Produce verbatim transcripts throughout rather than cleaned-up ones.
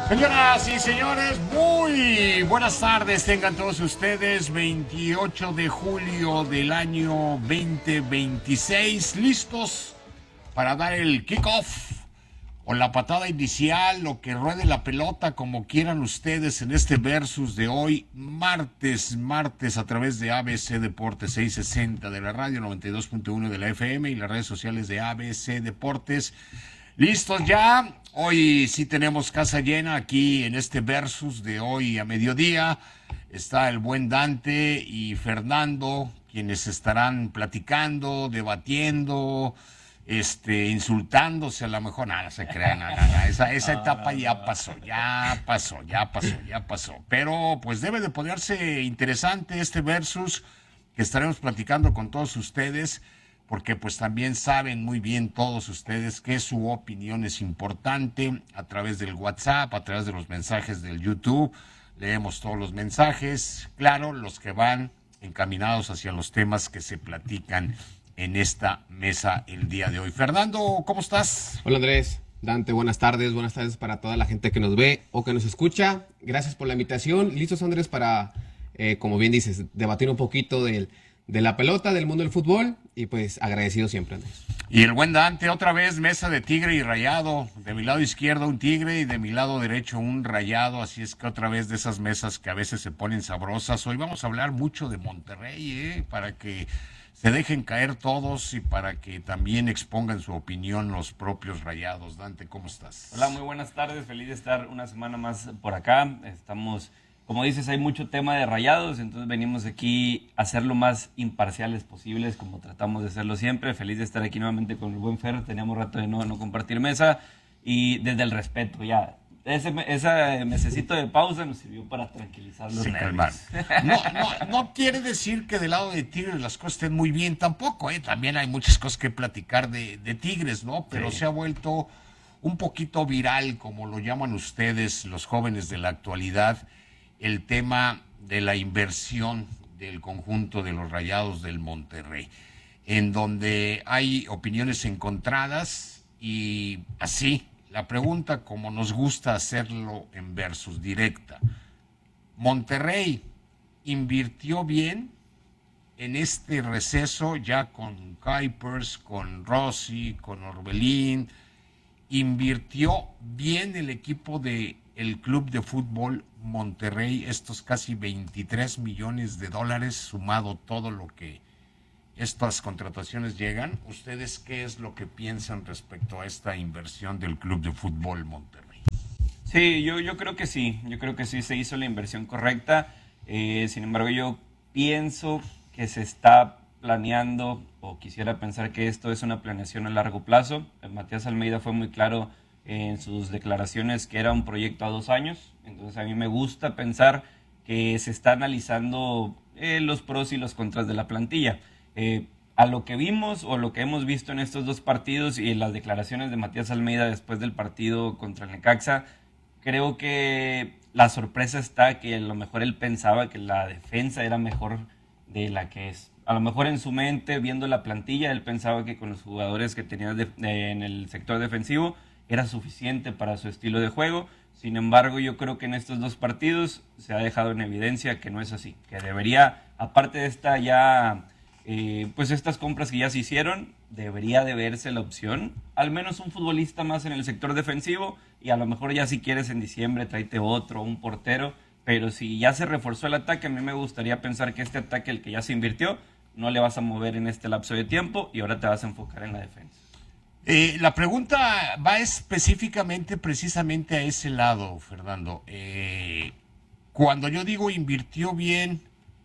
Señoras y señores, muy buenas tardes. Tengan todos ustedes veintiocho de julio del año veinte veintiséis, listos para dar el kickoff o la patada inicial, lo que ruede la pelota, como quieran ustedes, en este versus de hoy, martes, martes, a través de A B C Deportes seiscientos sesenta de la radio, noventa y dos punto uno de la F M y las redes sociales de A B C Deportes. ¿Listos ya? Hoy sí tenemos casa llena aquí en este versus de hoy a mediodía. Está el buen Dante y Fernando, quienes estarán platicando, debatiendo, este, insultándose a lo mejor. Nada, no se crean, nada, nada. Esa, esa etapa ya pasó, ya pasó, ya pasó, ya pasó. Pero pues debe de ponerse interesante este versus que estaremos platicando con todos ustedes, porque pues también saben muy bien todos ustedes que su opinión es importante a través del WhatsApp, a través de los mensajes del YouTube. Leemos todos los mensajes, claro, los que van encaminados hacia los temas que se platican en esta mesa el día de hoy. Fernando, ¿cómo estás? Hola Andrés, Dante, buenas tardes, buenas tardes para toda la gente que nos ve o que nos escucha. Gracias por la invitación. Listos, Andrés, para, eh, como bien dices, debatir un poquito del de la pelota, del mundo del fútbol, y pues agradecido siempre, Andrés. Y el buen Dante, otra vez mesa de tigre y rayado, de mi lado izquierdo un tigre y de mi lado derecho un rayado, así es que otra vez de esas mesas que a veces se ponen sabrosas. Hoy vamos a hablar mucho de Monterrey, ¿eh? Para que se dejen caer todos y para que también expongan su opinión los propios rayados. Dante, ¿cómo estás? Hola, muy buenas tardes, feliz de estar una semana más por acá. Estamos... Como dices, hay mucho tema de rayados, entonces venimos aquí a ser lo más imparciales posibles, como tratamos de hacerlo siempre. Feliz de estar aquí nuevamente con el buen Fer, teníamos rato de no, no compartir mesa, y desde el respeto, ya. Ese, ese mesecito de pausa nos sirvió para tranquilizar los sí, nervios. No, no, no quiere decir que del lado de Tigres las cosas estén muy bien tampoco, ¿eh? También hay muchas cosas que platicar de, de Tigres, ¿no? Pero sí se ha vuelto un poquito viral, como lo llaman ustedes, los jóvenes de la actualidad, el tema de la inversión del conjunto de los Rayados del Monterrey, en donde hay opiniones encontradas y así, la pregunta como nos gusta hacerlo en versus directa. ¿Monterrey invirtió bien en este receso ya con Kuipers, con Rossi, con Orbelín? ¿Invirtió bien el equipo de el Club de Fútbol Monterrey estos casi veintitrés millones de dólares, sumado todo lo que estas contrataciones llegan? ¿Ustedes qué es lo que piensan respecto a esta inversión del Club de Fútbol Monterrey? Sí, yo, yo creo que sí, yo creo que sí se hizo la inversión correcta. Eh, sin embargo, yo pienso que se está planeando, o quisiera pensar que esto es una planeación a largo plazo. Matías Almeida fue muy claro en sus declaraciones que era un proyecto a dos años, entonces a mí me gusta pensar que se está analizando eh, los pros y los contras de la plantilla. Eh, a lo que vimos o lo que hemos visto en estos dos partidos y en las declaraciones de Matías Almeida después del partido contra el Necaxa, creo que la sorpresa está que a lo mejor él pensaba que la defensa era mejor de la que es. A lo mejor en su mente, viendo la plantilla, él pensaba que con los jugadores que tenía de, de, en el sector defensivo era suficiente para su estilo de juego. Sin embargo, yo creo que en estos dos partidos se ha dejado en evidencia que no es así, que debería, aparte de esta ya, eh, pues estas compras que ya se hicieron, debería de verse la opción, al menos un futbolista más en el sector defensivo, y a lo mejor ya si quieres en diciembre tráete otro, un portero, pero si ya se reforzó el ataque, a mí me gustaría pensar que este ataque, el que ya se invirtió, no le vas a mover en este lapso de tiempo y ahora te vas a enfocar en la defensa. Eh, la pregunta va específicamente, precisamente a ese lado, Fernando. Eh, cuando yo digo invirtió bien,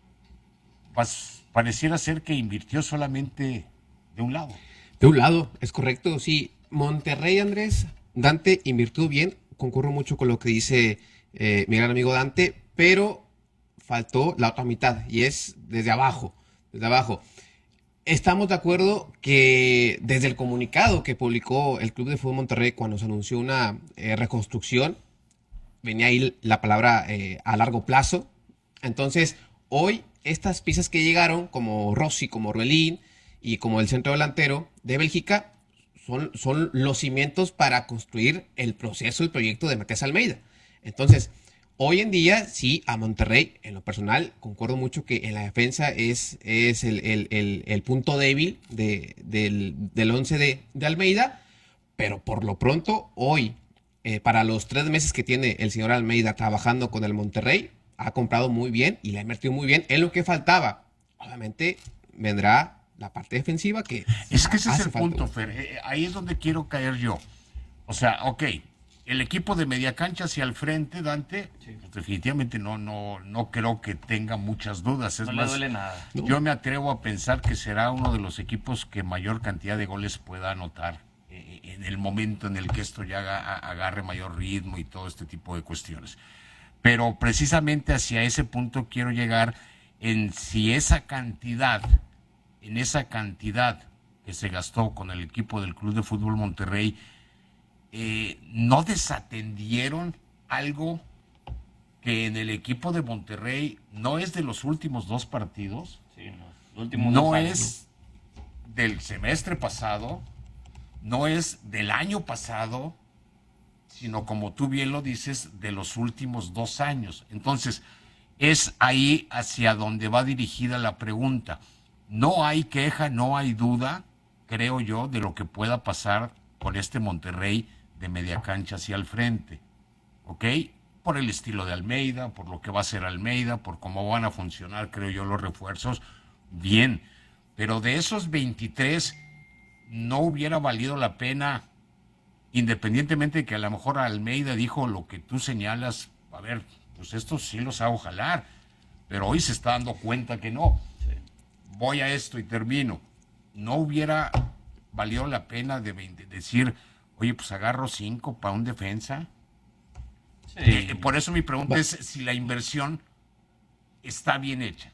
pues, pareciera ser que invirtió solamente de un lado. De un lado, es correcto, sí. Monterrey, Andrés, Dante invirtió bien, concurro mucho con lo que dice eh, mi gran amigo Dante, pero faltó la otra mitad, y es desde abajo, desde abajo. Estamos de acuerdo que desde el comunicado que publicó el Club de Fútbol Monterrey cuando se anunció una eh, reconstrucción, venía ahí la palabra eh, a largo plazo. Entonces, hoy estas piezas que llegaron, como Rossi, como Orbelín y como el centro delantero de Bélgica, son, son los cimientos para construir el proceso, el proyecto de Matías Almeida. Entonces, hoy en día, sí, a Monterrey, en lo personal, concuerdo mucho que en la defensa es, es el, el- el- el punto débil de- del, del once de, de Almeida, pero por lo pronto, hoy, eh, para los tres meses que tiene el señor Almeida trabajando con el Monterrey, ha comprado muy bien y le ha invertido muy bien en lo que faltaba. Obviamente, vendrá la parte defensiva que Es que ese es hace el falta. punto, Fer. Eh, ahí es donde quiero caer yo. O sea, ok, el equipo de media cancha hacia el frente, Dante, pues definitivamente no, no, no creo que tenga muchas dudas. Es No le más, duele nada. yo me atrevo a pensar que será uno de los equipos que mayor cantidad de goles pueda anotar eh, en el momento en el que esto ya haga- agarre mayor ritmo y todo este tipo de cuestiones. Pero precisamente hacia ese punto quiero llegar en si esa cantidad, en esa cantidad que se gastó con el equipo del Club de Fútbol Monterrey, eh, no desatendieron algo que en el equipo de Monterrey no es de los últimos dos partidos, Sí, no, los últimos no dos años, es del semestre pasado, no es del año pasado, sino como tú bien lo dices, de los últimos dos años. Entonces, es ahí hacia donde va dirigida la pregunta. No hay queja, no hay duda, creo yo, de lo que pueda pasar con este Monterrey de media cancha hacia el frente. ¿Ok? Por el estilo de Almeida, por lo que va a ser Almeida, por cómo van a funcionar, creo yo, los refuerzos. Bien, pero de esos veintitrés, no hubiera valido la pena, independientemente de que a lo mejor Almeida dijo lo que tú señalas, a ver, pues estos sí los hago jalar, pero hoy se está dando cuenta que no. Voy a esto y termino. No hubiera valido la pena de, de decir, oye, pues agarro cinco para un defensa. Sí. Eh, por eso mi pregunta es si la inversión está bien hecha.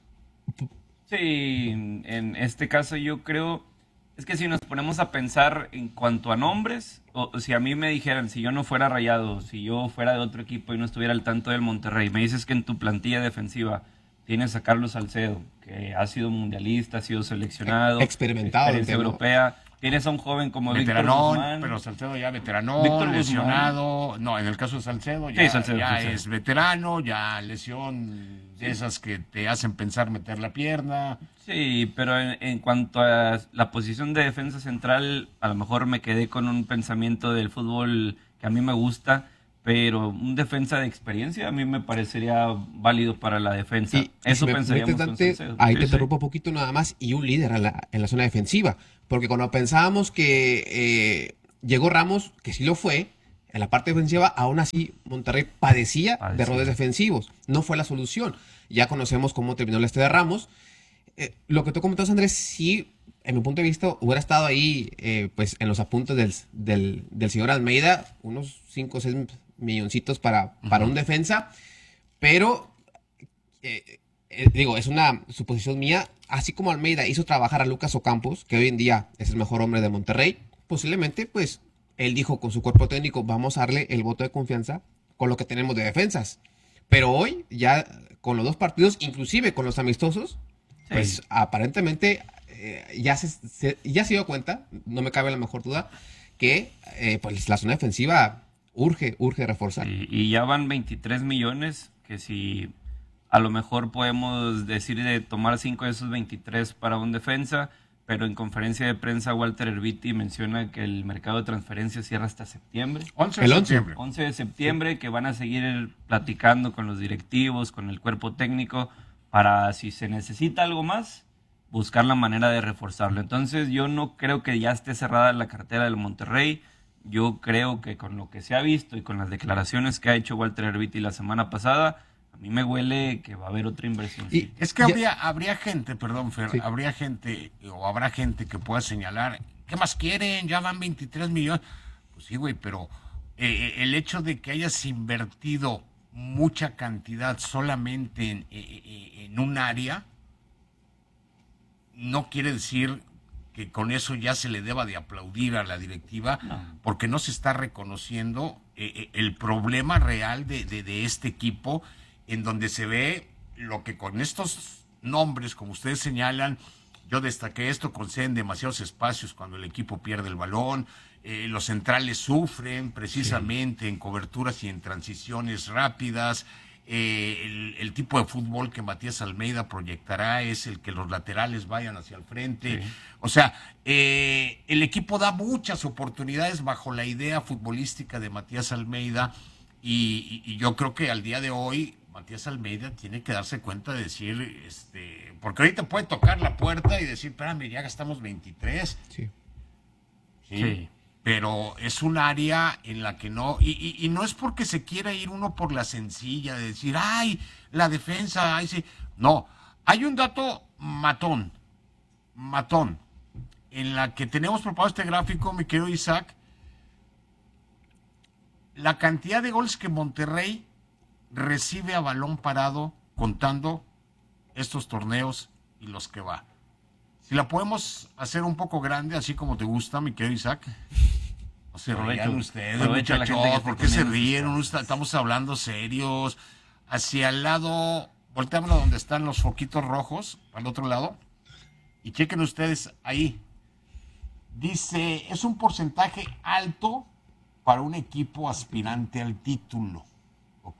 Sí, en este caso yo creo, es que si nos ponemos a pensar en cuanto a nombres, o, o si a mí me dijeran, si yo no fuera Rayado, si yo fuera de otro equipo y no estuviera al tanto del Monterrey, me dices que en tu plantilla defensiva tienes a Carlos Salcedo, que ha sido mundialista, ha sido seleccionado, Experimentado en el experiencia tema. europea, tienes a un joven como Víctor Veteranón, Guzmán, pero Salcedo ya Víctor veteranón, Guzmán. lesionado. No, en el caso de Salcedo ya, Sí, Salcedo, ya Salcedo. es veterano, ya lesión de esas que te hacen pensar meter la pierna. Sí, pero en, en cuanto a la posición de defensa central, a lo mejor me quedé con un pensamiento del fútbol que a mí me gusta, pero un defensa de experiencia a mí me parecería válido para la defensa. Y, y Eso si me pensaríamos permites, con Dante, Salcedo. ahí Sí, te sí. interrumpo un poquito nada más, y un líder en la, en la zona defensiva, porque cuando pensábamos que eh, llegó Ramos, que sí lo fue, en la parte defensiva, aún así Monterrey padecía, Padecía. de errores defensivos, no fue la solución. Ya conocemos cómo terminó el este de Ramos. Eh, lo que tú comentas, Andrés, sí, en mi punto de vista, hubiera estado ahí, eh, pues, en los apuntes del, del, del señor Almeida, unos cinco o seis milloncitos para, para un defensa, pero eh, eh, digo, es una suposición mía, así como Almeida hizo trabajar a Lucas Ocampos, que hoy en día es el mejor hombre de Monterrey, posiblemente, pues, él dijo con su cuerpo técnico, vamos a darle el voto de confianza con lo que tenemos de defensas. Pero hoy, ya con los dos partidos, inclusive con los amistosos, pues aparentemente eh, ya, se, se- ya se dio cuenta, no me cabe la mejor duda, que eh, pues la zona defensiva urge, urge reforzar. Y, y ya van veintitrés millones, que si a lo mejor podemos decir de tomar cinco de esos veintitrés para un defensa, pero en conferencia de prensa Walter Erviti menciona que el mercado de transferencias cierra hasta septiembre. once de El once. septiembre. once de septiembre, que van a seguir platicando con los directivos, con el cuerpo técnico, para si se necesita algo más, buscar la manera de reforzarlo. Entonces yo no creo que ya esté cerrada la cartera del Monterrey. Yo creo que con lo que se ha visto y con las declaraciones que ha hecho Walter Erviti la semana pasada, a mí me huele que va a haber otra inversión. Y- Es que Ya- habría, habría gente, perdón, Fer, Sí. habría gente o habrá gente que pueda señalar, ¿qué más quieren? Ya van veintitrés millones. Pues sí, güey, pero eh, el hecho de que hayas invertido mucha cantidad solamente en, eh, eh, en un área, no quiere decir que con eso ya se le deba de aplaudir a la directiva, No. porque no se está reconociendo eh, eh, el problema real de, de, de este equipo, en donde se ve lo que con estos nombres, como ustedes señalan, yo destaqué esto, conceden demasiados espacios cuando el equipo pierde el balón, eh, los centrales sufren precisamente sí. en coberturas y en transiciones rápidas. Eh, el, el tipo de fútbol que Matías Almeida proyectará es el que los laterales vayan hacia el frente. Sí. O sea, eh, el equipo da muchas oportunidades bajo la idea futbolística de Matías Almeida y, y, y yo creo que al día de hoy Matías Almeida tiene que darse cuenta de decir, este, porque ahorita puede tocar la puerta y decir, espérame, ya gastamos veintitrés. Sí. Sí. sí. Pero es un área en la que no, y, y, y no es porque se quiera ir uno por la sencilla de decir, ay, la defensa, ay, sí. No, hay un dato matón, matón, en la que tenemos preparado este gráfico, mi querido Isaac, la cantidad de goles que Monterrey recibe a balón parado contando estos torneos y los que va. Si la podemos hacer un poco grande, así como te gusta, mi querido Isaac. No se rían ustedes, muchachos, ¿por qué se ríen? Estamos hablando serios. Hacia el lado, volteámoslo donde están los foquitos rojos, al otro lado. Y chequen ustedes ahí. Dice, es un porcentaje alto para un equipo aspirante al título. ¿Ok?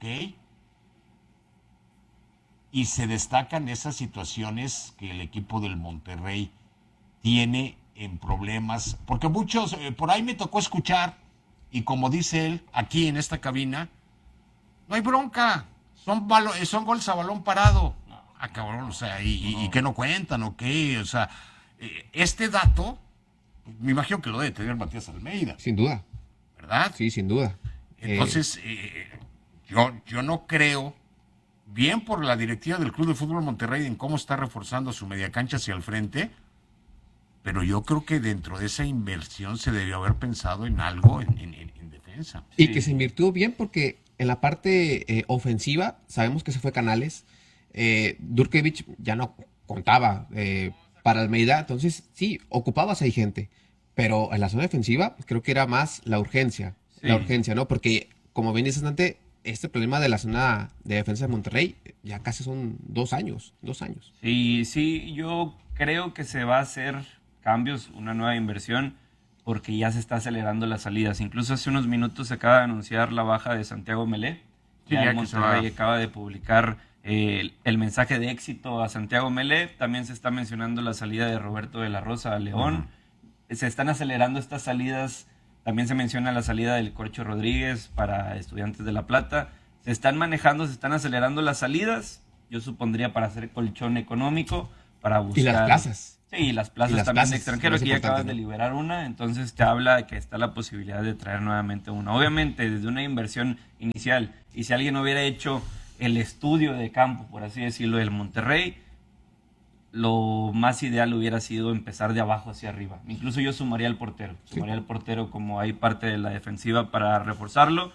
Y se destacan esas situaciones que el equipo del Monterrey tiene en problemas, porque muchos, eh, por ahí me tocó escuchar, y como dice él, aquí en esta cabina, no hay bronca, son, balo, son goles a balón parado. No, ah, cabrón, o sea, y, no. y, y que no cuentan, o qué, o sea, eh, este dato, me imagino que lo debe tener Matías Almeida. Sin duda. ¿Verdad? Sí, sin duda. Entonces, eh, yo, yo no creo, bien por la directiva del Club de Fútbol Monterrey en cómo está reforzando su mediacancha hacia el frente, pero yo creo que dentro de esa inversión se debió haber pensado en algo en, en, en defensa. Y sí. que se invirtió bien porque en la parte eh, ofensiva sabemos que se fue Canales, eh, Durkevich ya no contaba eh, para Almeida, entonces sí, ocupabas ahí gente, pero en la zona defensiva creo que era más la urgencia, sí. la urgencia, ¿no? Porque como bien dices antes, este problema de la zona de defensa de Monterrey ya casi son dos años, dos años. Sí, sí, yo creo que se va a hacer cambios, una nueva inversión, porque ya se está acelerando las salidas. Incluso hace unos minutos se acaba de anunciar la baja de Santiago Melé. Sí, ya ya Monterrey acaba de publicar eh, el, el mensaje de éxito a Santiago Melé. También se está mencionando la salida de Roberto de la Rosa a León. Uh-huh. Se están acelerando estas salidas. También se menciona la salida del Corcho Rodríguez para Estudiantes de La Plata. Se están manejando, se están acelerando las salidas. Yo supondría para hacer colchón económico, para buscar... Y las plazas. Sí, las plazas y las también plazas, de extranjeros, que ya acabas ¿no? de liberar una, entonces te habla de que está la posibilidad de traer nuevamente una. Obviamente, desde una inversión inicial, y si alguien hubiera hecho el estudio de campo, por así decirlo, del Monterrey, lo más ideal hubiera sido empezar de abajo hacia arriba. Incluso yo sumaría al portero, sumaría al portero como hay parte de la defensiva para reforzarlo,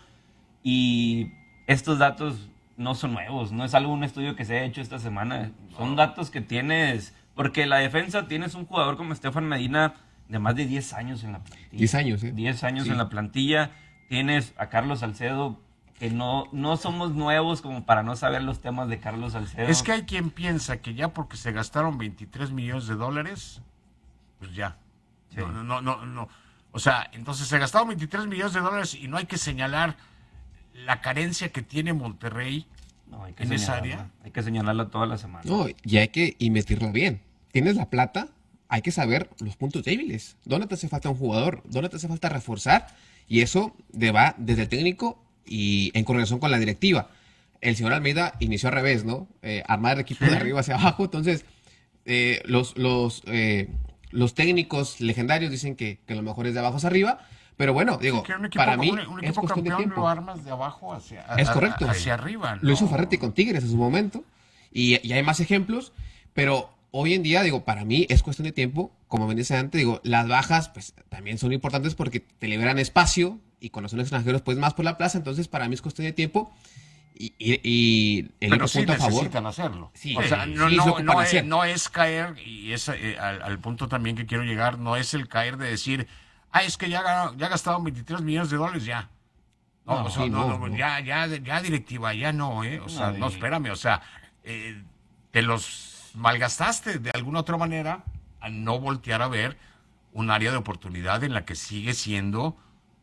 y estos datos no son nuevos, no es algo, un estudio que se ha hecho esta semana, son datos que tienes... Porque la defensa, tienes un jugador como Estefan Medina de más de diez años en la plantilla. diez años, ¿eh? diez años sí. en la plantilla. Tienes a Carlos Salcedo, que no, no somos nuevos como para no saber los temas de Carlos Salcedo. Es que hay quien piensa que ya porque se gastaron veintitrés millones de dólares, pues ya. Sí. No, no, no, no. O sea, entonces se gastaron veintitrés millones de dólares y no hay que señalar la carencia que tiene Monterrey. No, hay que en esa área. Hay que señalarla toda la semana. No, y hay que invertirla bien. Tienes la plata, hay que saber los puntos débiles. ¿Dónde te hace falta un jugador? ¿Dónde te hace falta reforzar? Y eso va desde el técnico y en coordinación con la directiva. El señor Almeida inició al revés, ¿no? Eh, armar el equipo ¿Sí? de arriba hacia abajo. Entonces, eh, los, los, eh, los técnicos legendarios dicen que, que lo mejor es de abajo hacia arriba. Pero bueno, digo, sí, equipo, para mí un, un es cuestión de tiempo. Lo armas de abajo hacia, a, es correcto, hacia arriba. ¿no? Lo hizo Ferretti con Tigres en su momento. Y, y hay más ejemplos. Pero hoy en día, digo, para mí es cuestión de tiempo. Como me dice antes, digo, las bajas pues también son importantes porque te liberan espacio. Y cuando son extranjeros, pues más por la plaza. Entonces, para mí es cuestión de tiempo. Y, y, y el Pero sí punto a favor. necesitan hacerlo. Sí, o sea, sí, no, sí, no, no, no, es, no es caer, y es eh, al, al punto también que quiero llegar, no es el caer de decir... Ah, es que ya, ya gastaron veintitrés millones de dólares, ya. No, no, o sea, sí, no, no, no, no. Ya, ya, ya directiva, ya no, ¿eh? O sea, no, no espérame, o sea, eh, te los malgastaste de alguna otra manera a no voltear a ver un área de oportunidad en la que sigue siendo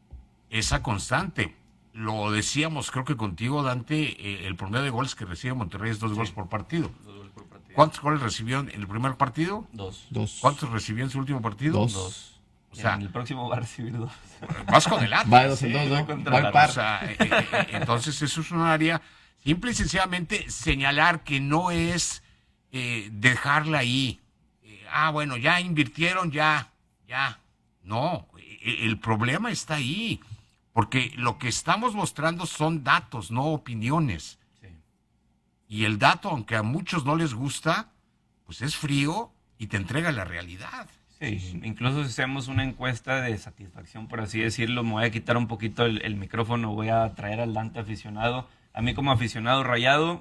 esa constante. Lo decíamos, creo que contigo, Dante, eh, el promedio de goles que recibe Monterrey es dos sí. goles por partido. Dos goles por partido. ¿Cuántos goles recibió en el primer partido? Dos. Dos. ¿Cuántos recibió en su último partido? Dos. Dos. O sea, en el próximo va a recibir dos. Vas con el Atlas. Va de dos en ¿eh? dos, ¿no? Contra Va el al par. O sea, eh, eh, eh, entonces eso es un área, simple y sencillamente señalar que no es eh, dejarla ahí. Eh, ah, bueno, ya invirtieron, ya, ya. No, eh, el problema está ahí, porque lo que estamos mostrando son datos, no opiniones. Sí. Y el dato, aunque a muchos no les gusta, pues es frío y te entrega la realidad. Sí, incluso si hacemos una encuesta de satisfacción, por así decirlo, me voy a quitar un poquito el, el micrófono, voy a traer al Dante aficionado. A mí como aficionado rayado,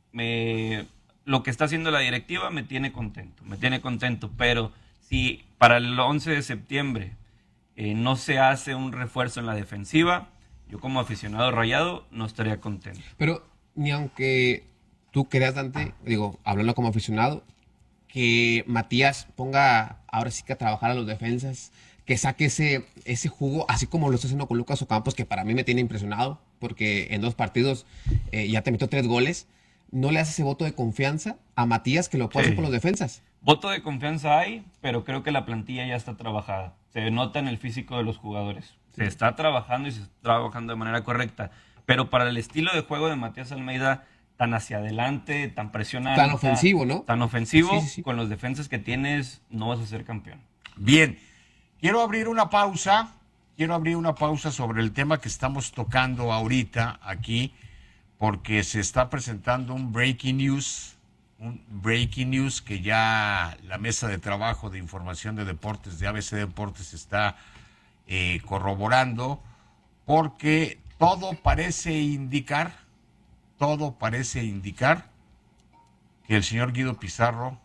me, lo que está haciendo la directiva me tiene contento, me tiene contento, pero si para el once de septiembre eh, no se hace un refuerzo en la defensiva, yo como aficionado rayado no estaría contento. Pero ni aunque tú creas, Dante, digo, hablando como aficionado, que Matías ponga ahora sí que a trabajar a los defensas, que saque ese, ese jugo, así como lo está haciendo con Lucas Ocampos, que para mí me tiene impresionado, porque en dos partidos eh, ya te metió tres goles. ¿No le hace ese voto de confianza a Matías que lo puede Sí. hacer con los defensas? Voto de confianza hay, pero creo que la plantilla ya está trabajada. Se nota en el físico de los jugadores. Se está trabajando y se está trabajando de manera correcta. Pero para el estilo de juego de Matías Almeida, tan hacia adelante, tan presionante, Tan ofensivo, ¿no? Tan ofensivo, Sí, sí, sí. con los defensas que tienes, no vas a ser campeón. Bien, quiero abrir una pausa, quiero abrir una pausa sobre el tema que estamos tocando ahorita aquí, porque se está presentando un breaking news, un breaking news que ya la mesa de trabajo de información de deportes de A B C Deportes está eh, corroborando, porque todo parece indicar, todo parece indicar que el señor Guido Pizarro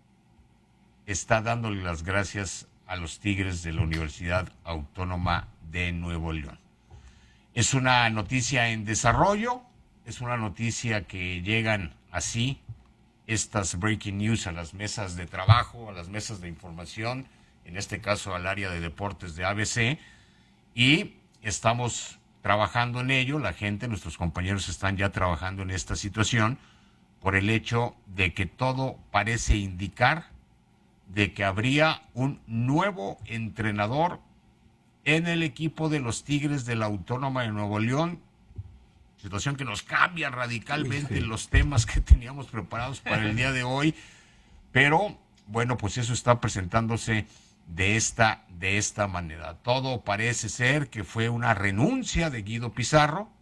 está dándole las gracias a los Tigres de la Universidad Autónoma de Nuevo León. Es una noticia en desarrollo, es una noticia que llegan así, estas breaking news a las mesas de trabajo, a las mesas de información, en este caso al área de deportes de A B C, y estamos trabajando en ello, la gente, nuestros compañeros están ya trabajando en esta situación, por el hecho de que todo parece indicar de que habría un nuevo entrenador en el equipo de los Tigres de la Autónoma de Nuevo León, situación que nos cambia radicalmente los temas que teníamos preparados para el día de hoy, pero bueno, pues eso está presentándose de esta, de esta manera. Todo parece ser que fue una renuncia de Guido Pizarro,